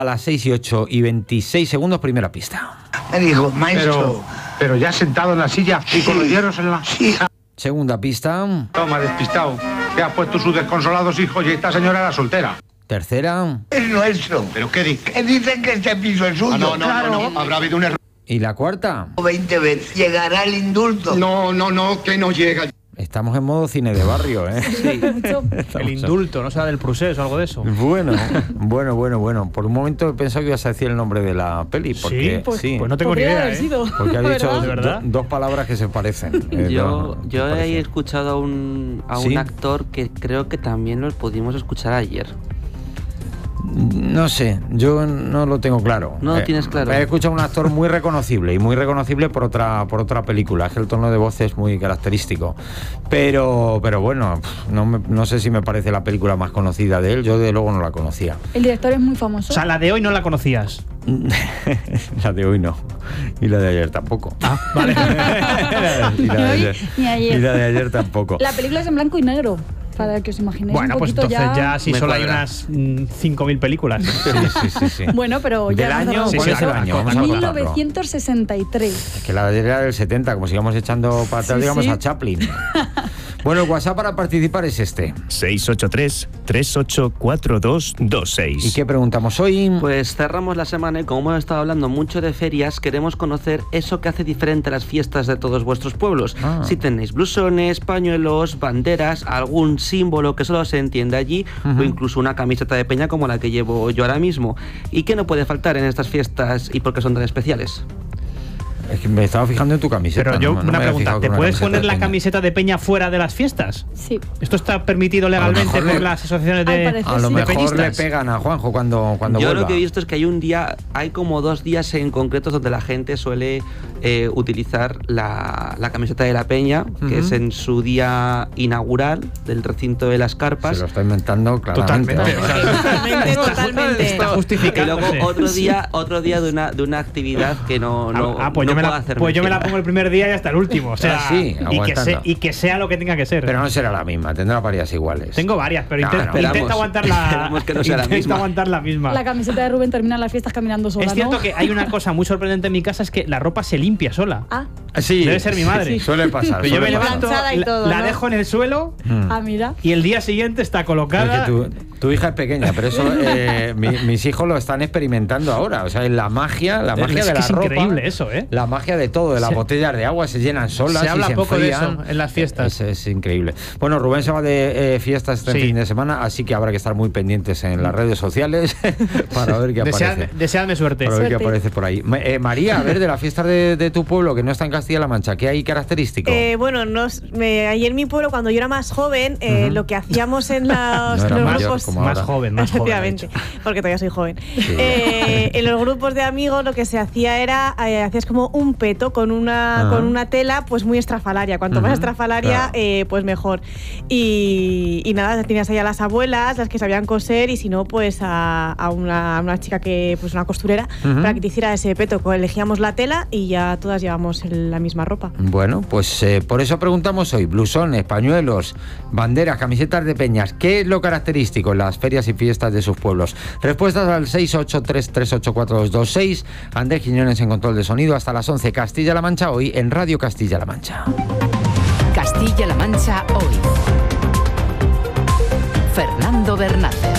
A las 6:08:26, primera pista. Me dijo, maestro. Pero ya sentado en la silla y con los hierros en la... Sí. Segunda pista. Toma, despistado. Que ha puesto sus desconsolados hijos y esta señora era soltera. Tercera. Es nuestro. ¿Pero qué dices? Que dicen que este piso es suyo. No, Claro. habrá habido un error. Y la cuarta. 20 veces. Llegará el indulto. No, que no llega. Estamos en modo cine de barrio, ¿eh? Sí. El indulto, ¿no será del procés o algo de eso? Bueno. Por un momento he pensado que ibas a decir el nombre de la peli. Porque, pues no tengo ni idea, ¿eh? Porque ha dicho ¿De verdad? dos palabras que se parecen. Yo se he parecen. escuchado a un ¿Sí? actor que creo que también lo pudimos escuchar ayer. No sé, yo no lo tengo claro. No lo tienes claro. He escuchado a un actor muy reconocible por otra película. Es que el tono de voz es muy característico. Pero bueno, no sé si me parece la película más conocida de él. Yo de luego no la conocía. El director es muy famoso. O sea, la de hoy no la conocías. La de hoy no. Y la de ayer tampoco. Ah, vale. y la de ayer, Ni ayer. Y la de ayer tampoco. La película es en blanco y negro, para que os imaginéis. Bueno, un pues poquito entonces ya si me solo hay cuadra. unas 5.000 películas. Sí. Bueno, pero ya. ¿Del año? Sí, ¿Cuál sí, es el año? Vamos a contarlo. 1963. Es que la de ayer era del 70, como sigamos echando para atrás, Sí, digamos, sí. a Chaplin. Bueno, el WhatsApp para participar es este. 683-384226. ¿Y qué preguntamos hoy? Pues cerramos la semana y como hemos estado hablando mucho de ferias, queremos conocer eso que hace diferente a las fiestas de todos vuestros pueblos. Si tenéis blusones, pañuelos, banderas, algún símbolo que solo se entiende allí, o incluso una camiseta de peña como la que llevo yo ahora mismo. ¿Y qué no puede faltar en estas fiestas y por qué son tan especiales? Es que me estaba fijando en tu camiseta. Pero yo, no me una había pregunta, fijado ¿te con una puedes camiseta poner de la Peña. camiseta de peña fuera de las fiestas? Sí. ¿Esto está permitido legalmente mejor por le- las asociaciones Al de parecer A lo sí. mejor le peñistas? pegan a Juanjo cuando Yo vuelva. lo que he visto es que hay como 2 días en concreto donde la gente suele utilizar la camiseta de la peña, que es en su día inaugural del recinto de las carpas. Se lo está inventando claramente. Totalmente. vamos. Totalmente. Está Y justificándose. luego otro día de una actividad que no pues yo no me puedo la, hacer pues yo me la mención. pongo el primer día y hasta el último. O sea, Ah, sí, aguantando. y que sea lo que tenga que ser. Pero no será la misma, tendrá varias iguales. Tengo varias, pero Claro. intenta Esperamos. aguantar la Esperamos que no sea la misma. aguantar la misma. La camiseta de Rubén termina las fiestas caminando sola, Es cierto ¿no? que hay una cosa muy sorprendente en mi casa, es que la ropa se limpia sola. Ah, Sí, Debe ser mi madre. sí, suele pasar. Pero yo me suele pasar. levanto, Planchada y todo, la ¿no? dejo en el suelo mira. y el día siguiente está colocada. Porque tu hija es pequeña, pero eso mis hijos lo están experimentando ahora. O sea, la magia Es de que la es ropa. increíble eso, ¿eh? La magia de todo, de las botellas de agua se llenan solas. Se y habla poco de enfrían. eso en las fiestas. Es increíble. Bueno, Rubén se va de fiestas este Sí. fin de semana, así que habrá que estar muy pendientes en las redes sociales para ver qué aparece. Deseadme suerte. Para ver qué Suerte. aparece por ahí. María, a ver, de la fiesta de tu pueblo, que no está en Castilla-La Mancha, ¿qué hay característico? Bueno, ayer en mi pueblo, cuando yo era más joven, lo que hacíamos en los, No era los mayor grupos... como Más ahora. joven, más joven. Efectivamente, porque todavía soy joven. Sí. En los grupos de amigos lo que se hacía era, hacías como un peto con una tela pues muy estrafalaria. Cuanto más estrafalaria, pues mejor. Y nada, tenías ahí a las abuelas, las que sabían coser, y si no, pues a una chica que, pues una costurera, para que te hiciera ese peto. Elegíamos la tela y ya todas llevamos la misma ropa. Bueno, pues por eso preguntamos hoy, blusones, pañuelos, banderas, camisetas de peñas, ¿qué es lo característico en las ferias y fiestas de sus pueblos? Respuestas al 683384226. Andrés Quiñones en control de sonido hasta las 11. Castilla-La Mancha hoy en Radio Castilla-La Mancha. Castilla-La Mancha hoy. Fernando Bernácer.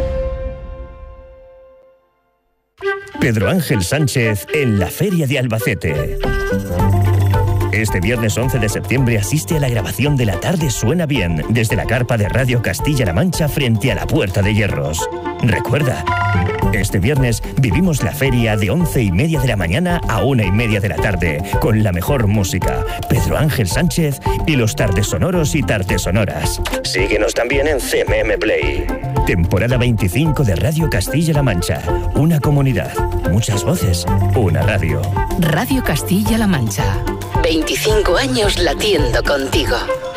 Pedro Ángel Sánchez en la Feria de Albacete. Este viernes 11 de septiembre asiste a la grabación de La Tarde Suena Bien desde la carpa de Radio Castilla-La Mancha frente a la Puerta de Hierros. Recuerda, este viernes vivimos la feria de 11:30 de la mañana a 1:30 de la tarde con la mejor música, Pedro Ángel Sánchez y los tardes sonoros y tardes sonoras. Síguenos también en CMM Play. Temporada 25 de Radio Castilla-La Mancha. Una comunidad, muchas voces, una radio. Radio Castilla-La Mancha. 25 años latiendo contigo.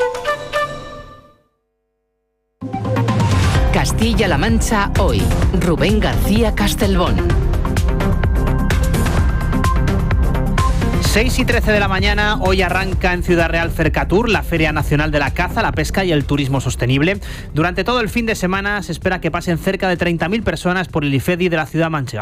Castilla-La Mancha hoy. Rubén García Castelbón. 6:13 de la mañana, hoy arranca en Ciudad Real Cercatur, la Feria Nacional de la Caza, la Pesca y el Turismo Sostenible. Durante todo el fin de semana se espera que pasen cerca de 30.000 personas por el IFEDI de la ciudad manchega.